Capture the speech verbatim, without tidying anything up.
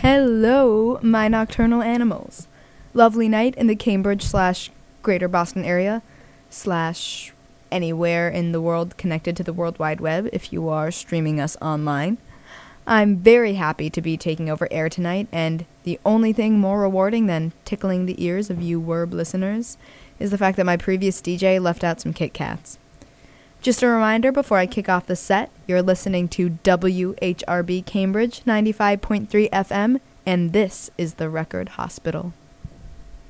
Hello, my nocturnal animals. Lovely night in the Cambridge slash Greater Boston area slash anywhere in the world connected to the World Wide Web if you are streaming us online. I'm very happy to be taking over air tonight, and the only thing more rewarding than tickling the ears of you Werb listeners is the fact that my previous D J left out some Kit Kats. Just a reminder before I kick off the set, you're listening to W H R B Cambridge ninety-five point three F M, and this is the Record Hospital.